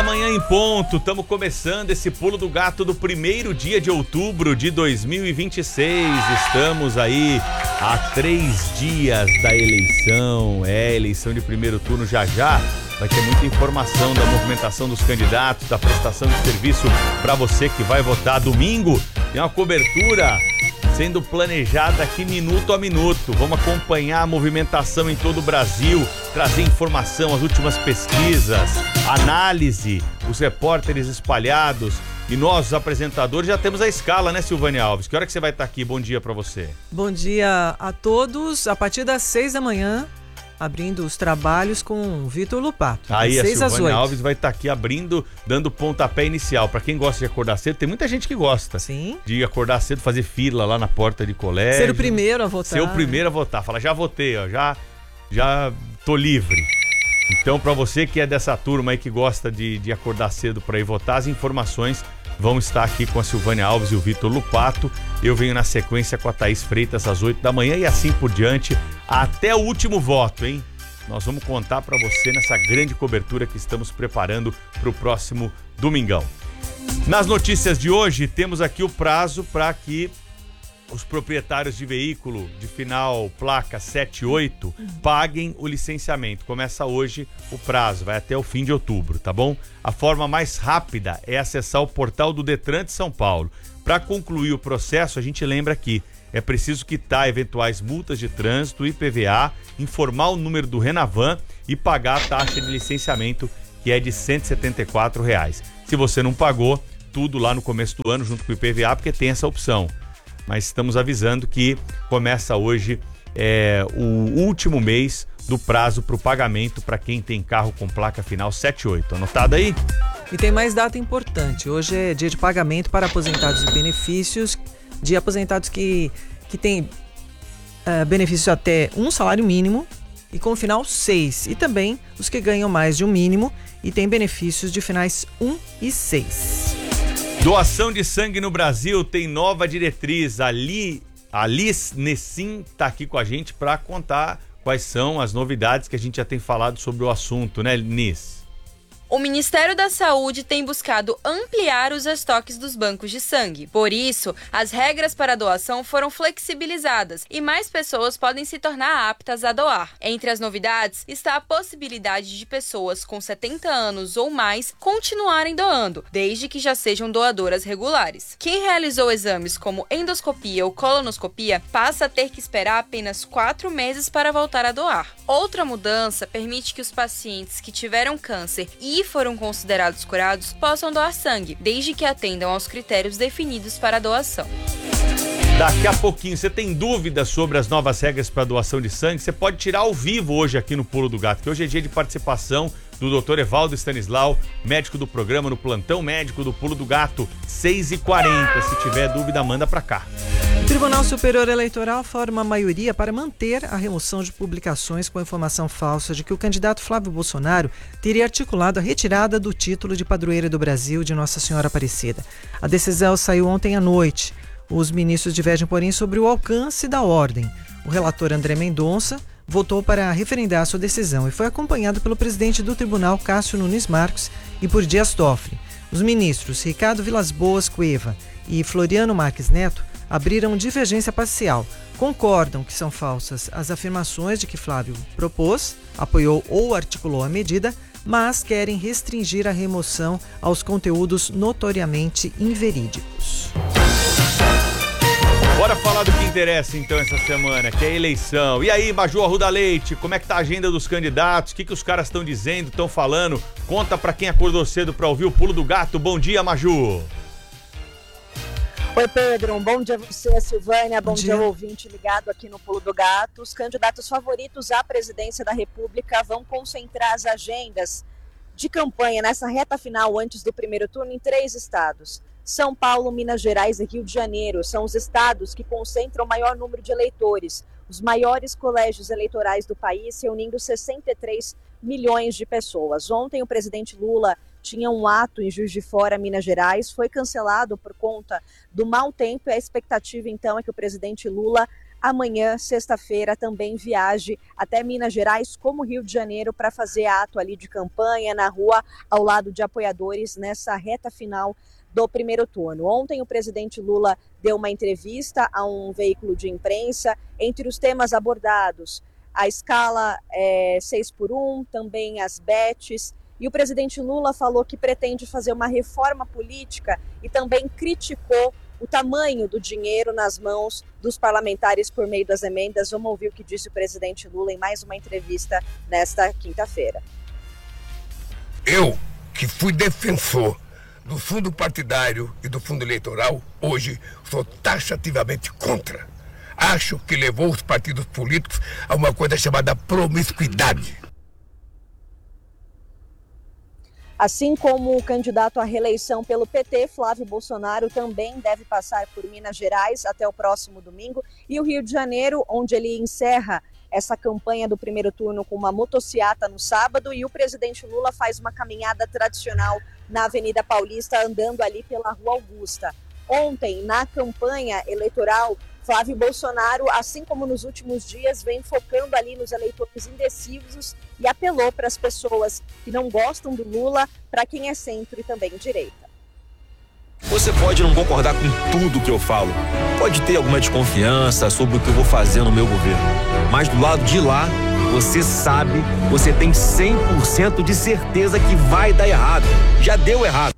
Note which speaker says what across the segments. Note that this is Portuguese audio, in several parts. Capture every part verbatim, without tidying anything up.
Speaker 1: da manhã em ponto, estamos começando esse pulo do gato do primeiro dia de outubro de dois mil e vinte e seis. Estamos aí a três dias da eleição, é, eleição de primeiro turno já já. Vai ter muita informação da movimentação dos candidatos, da prestação de serviço para você que vai votar domingo. Tem uma cobertura sendo planejada aqui minuto a minuto. Vamos acompanhar a movimentação em todo o Brasil, trazer informação, as últimas pesquisas, análise, os repórteres espalhados. E nós, os apresentadores, já temos a escala, né, Silvânia Alves? Que hora que você vai estar aqui? Bom dia para você.
Speaker 2: Bom dia a todos. A partir das seis da manhã, abrindo os trabalhos com o Vitor Lupato.
Speaker 1: Aí a
Speaker 2: seis às
Speaker 1: Silvânia
Speaker 2: oito.
Speaker 1: Alves vai estar aqui abrindo, dando pontapé inicial. Para quem gosta de acordar cedo, tem muita gente que gosta.
Speaker 2: Sim.
Speaker 1: De acordar cedo, fazer fila lá na porta de colégio.
Speaker 2: Ser o primeiro a votar.
Speaker 1: Ser o primeiro a votar. Fala, já votei, ó, já, já tô livre. Então, para você que é dessa turma aí que gosta de, de acordar cedo para ir votar, as informações vão estar aqui com a Silvânia Alves e o Vitor Lupato. Eu venho na sequência com a Thaís Freitas às oito da manhã e assim por diante, até o último voto, hein? Nós vamos contar para você nessa grande cobertura que estamos preparando para o próximo domingão. Nas notícias de hoje, temos aqui o prazo para que os proprietários de veículo de final placa sete oito paguem o licenciamento. Começa hoje o prazo, vai até o fim de outubro, tá bom? A forma mais rápida é acessar o portal do Detran de São Paulo. Para concluir o processo, a gente lembra que é preciso quitar eventuais multas de trânsito, I P V A, informar o número do Renavan e pagar a taxa de licenciamento, que é de cento e setenta e quatro reais. Se você não pagou, tudo lá no começo do ano junto com o I P V A, porque tem essa opção. Mas estamos avisando que começa hoje é, o último mês do prazo para o pagamento para quem tem carro com placa final sete oito. Anotado aí?
Speaker 2: E tem mais data importante. Hoje é dia de pagamento para aposentados e benefícios, de aposentados que, que têm uh, benefício até um salário mínimo e com final seis. E também os que ganham mais de um mínimo e têm benefícios de finais um e seis.
Speaker 1: Doação de sangue no Brasil tem nova diretriz. Ali, a Liz Nessim está aqui com a gente para contar quais são as novidades que a gente já tem falado sobre o assunto, né, Liz?
Speaker 3: O Ministério da Saúde tem buscado ampliar os estoques dos bancos de sangue. Por isso, as regras para a doação foram flexibilizadas e mais pessoas podem se tornar aptas a doar. Entre as novidades está a possibilidade de pessoas com setenta anos ou mais continuarem doando, desde que já sejam doadoras regulares. Quem realizou exames como endoscopia ou colonoscopia passa a ter que esperar apenas quatro meses para voltar a doar. Outra mudança permite que os pacientes que tiveram câncer e foram considerados curados possam doar sangue, desde que atendam aos critérios definidos para a doação.
Speaker 1: Daqui a pouquinho, você tem dúvidas sobre as novas regras para doação de sangue? Você pode tirar ao vivo hoje aqui no Pulo do Gato, que hoje é dia de participação do doutor Evaldo Stanislau, médico do programa no Plantão Médico do Pulo do Gato, seis e quarenta. Se tiver dúvida, manda para cá.
Speaker 2: O Tribunal Superior Eleitoral forma a maioria para manter a remoção de publicações com informação falsa de que o candidato Flávio Bolsonaro teria articulado a retirada do título de padroeira do Brasil de Nossa Senhora Aparecida. A decisão saiu ontem à noite. Os ministros divergem, porém, sobre o alcance da ordem. O relator André Mendonça votou para referendar sua decisão e foi acompanhado pelo presidente do tribunal, Cássio Nunes Marques, e por Dias Toffoli. Os ministros Ricardo Vilas Boas Cueva e Floriano Marques Neto abriram divergência parcial. Concordam que são falsas as afirmações de que Flávio propôs, apoiou ou articulou a medida, mas querem restringir a remoção aos conteúdos notoriamente inverídicos.
Speaker 1: Bora falar do que interessa então essa semana, que é a eleição. E aí, Maju Arruda Leite, como é que tá a agenda dos candidatos? O que, que os caras estão dizendo, estão falando? Conta pra quem acordou cedo pra ouvir o Pulo do Gato. Bom dia, Maju.
Speaker 4: Oi, Pedro, um bom dia a você, Silvânia, bom, bom dia. dia ao ouvinte ligado aqui no Pulo do Gato. Os candidatos favoritos à presidência da República vão concentrar as agendas de campanha nessa reta final antes do primeiro turno em três estados. São Paulo, Minas Gerais e Rio de Janeiro são os estados que concentram o maior número de eleitores. Os maiores colégios eleitorais do país, reunindo sessenta e três milhões de pessoas. Ontem, o presidente Lula tinha um ato em Juiz de Fora, Minas Gerais, foi cancelado por conta do mau tempo e a expectativa, então, é que o presidente Lula amanhã, sexta-feira, também viaje até Minas Gerais, como Rio de Janeiro, para fazer ato ali de campanha na rua, ao lado de apoiadores, nessa reta final do primeiro turno. Ontem o presidente Lula deu uma entrevista a um veículo de imprensa. Entre os temas abordados, a escala é, seis por um, também as bets, e o presidente Lula falou que pretende fazer uma reforma política e também criticou o tamanho do dinheiro nas mãos dos parlamentares por meio das emendas. Vamos ouvir o que disse o presidente Lula em mais uma entrevista nesta quinta-feira.
Speaker 5: Eu, que fui defensor do fundo partidário e do fundo eleitoral, hoje sou taxativamente contra. Acho que levou os partidos políticos a uma coisa chamada promiscuidade.
Speaker 4: Assim como o candidato à reeleição pelo P T, Flávio Bolsonaro, também deve passar por Minas Gerais até o próximo domingo, e o Rio de Janeiro, onde ele encerra essa campanha do primeiro turno com uma motociata no sábado, e o presidente Lula faz uma caminhada tradicional na Avenida Paulista, andando ali pela Rua Augusta. Ontem, na campanha eleitoral, Flávio Bolsonaro, assim como nos últimos dias, vem focando ali nos eleitores indecisos e apelou para as pessoas que não gostam do Lula, para quem é centro e também direita.
Speaker 6: Você pode não concordar com tudo que eu falo, pode ter alguma desconfiança sobre o que eu vou fazer no meu governo, mas do lado de lá, você sabe, você tem cem por cento de certeza que vai dar errado. Já deu errado.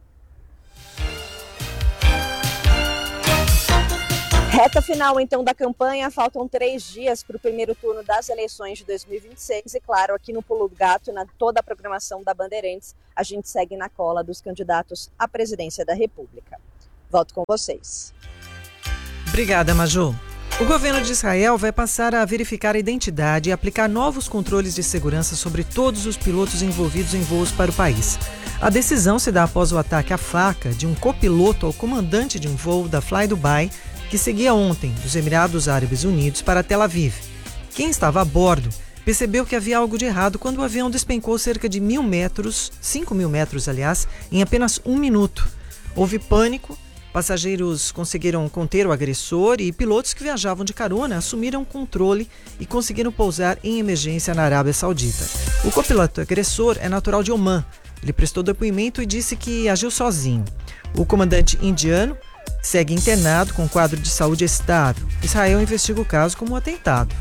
Speaker 4: Reta final, então, da campanha. Faltam três dias para o primeiro turno das eleições de dois mil e vinte e seis. E, claro, aqui no Pulo do Gato, na toda a programação da Bandeirantes, a gente segue na cola dos candidatos à presidência da República. Volto com vocês.
Speaker 2: Obrigada, Maju. O governo de Israel vai passar a verificar a identidade e aplicar novos controles de segurança sobre todos os pilotos envolvidos em voos para o país. A decisão se dá após o ataque à faca de um copiloto ao comandante de um voo da Fly Dubai, que seguia ontem dos Emirados Árabes Unidos para Tel Aviv. Quem estava a bordo percebeu que havia algo de errado quando o avião despencou cerca de mil metros, cinco mil metros, aliás, em apenas um minuto. Houve pânico, passageiros conseguiram conter o agressor e pilotos que viajavam de carona assumiram o controle e conseguiram pousar em emergência na Arábia Saudita. O copiloto agressor é natural de Omã. Ele prestou depoimento e disse que agiu sozinho. O comandante indiano segue internado com quadro de saúde estável. Israel investiga o caso como um atentado.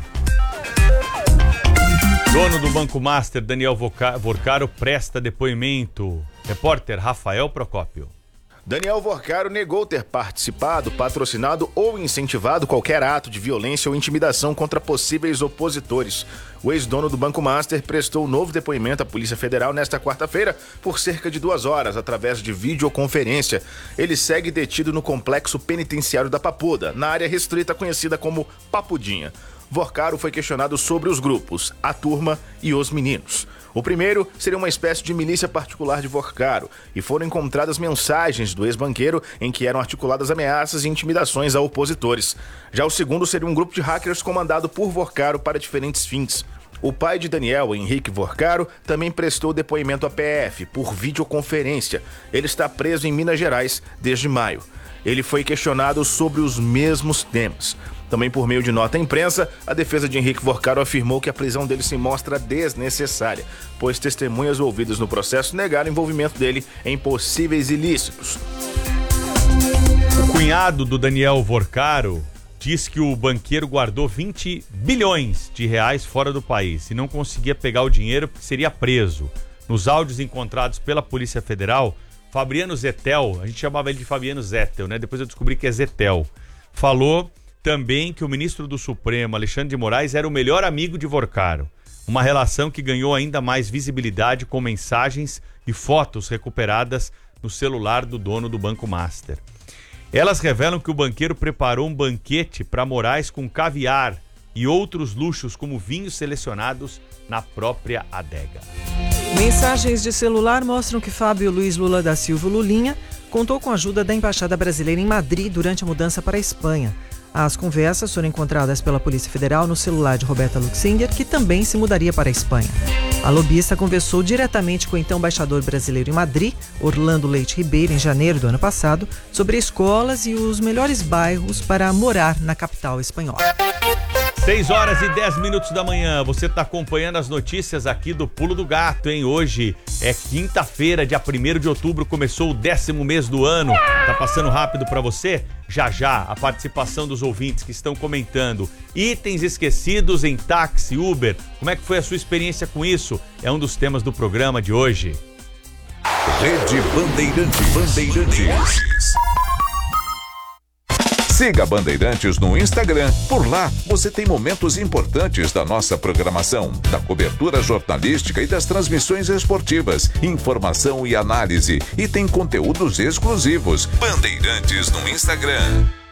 Speaker 1: Dono do Banco Master, Daniel Vorcaro, presta depoimento. Repórter Rafael Procópio.
Speaker 7: Daniel Vorcaro negou ter participado, patrocinado ou incentivado qualquer ato de violência ou intimidação contra possíveis opositores. O ex-dono do Banco Master prestou novo depoimento à Polícia Federal nesta quarta-feira por cerca de duas horas, através de videoconferência. Ele segue detido no complexo penitenciário da Papuda, na área restrita conhecida como Papudinha. Vorcaro foi questionado sobre os grupos, a turma e os meninos. O primeiro seria uma espécie de milícia particular de Vorcaro, e foram encontradas mensagens do ex-banqueiro em que eram articuladas ameaças e intimidações a opositores. Já o segundo seria um grupo de hackers comandado por Vorcaro para diferentes fins. O pai de Daniel, Henrique Vorcaro, também prestou depoimento à P F por videoconferência. Ele está preso em Minas Gerais desde maio. Ele foi questionado sobre os mesmos temas. Também por meio de nota à imprensa, a defesa de Henrique Vorcaro afirmou que a prisão dele se mostra desnecessária, pois testemunhas ouvidas no processo negaram o envolvimento dele em possíveis ilícitos.
Speaker 1: O cunhado do Daniel Vorcaro diz que o banqueiro guardou vinte bilhões de reais fora do país e não conseguia pegar o dinheiro porque seria preso. Nos áudios encontrados pela Polícia Federal, Fabiano Zettel, a gente chamava ele de Fabiano Zettel, né? Depois eu descobri que é Zettel, falou também que o ministro do Supremo, Alexandre de Moraes, era o melhor amigo de Vorcaro. Uma relação que ganhou ainda mais visibilidade com mensagens e fotos recuperadas no celular do dono do Banco Master. Elas revelam que o banqueiro preparou um banquete para Moraes com caviar e outros luxos como vinhos selecionados na própria adega.
Speaker 2: Mensagens de celular mostram que Fábio Luiz Lula da Silva Lulinha contou com a ajuda da Embaixada Brasileira em Madrid durante a mudança para a Espanha. As conversas foram encontradas pela Polícia Federal no celular de Roberta Luxinger, que também se mudaria para a Espanha. A lobista conversou diretamente com o então embaixador brasileiro em Madrid, Orlando Leite Ribeiro, em janeiro do ano passado, sobre escolas e os melhores bairros para morar na capital espanhola.
Speaker 1: seis horas e dez minutos da manhã, você está acompanhando as notícias aqui do Pulo do Gato, hein? Hoje é quinta-feira, dia primeiro de outubro, começou o décimo mês do ano. Tá passando rápido para você? Já já, a participação dos ouvintes que estão comentando itens esquecidos em táxi, Uber. Como é que foi a sua experiência com isso? É um dos temas do programa de hoje.
Speaker 8: Rede Bandeirantes. Bandeirantes. Siga Bandeirantes no Instagram. Por lá, você tem momentos importantes da nossa programação, da cobertura jornalística e das transmissões esportivas, informação e análise. E tem conteúdos exclusivos. Bandeirantes no Instagram.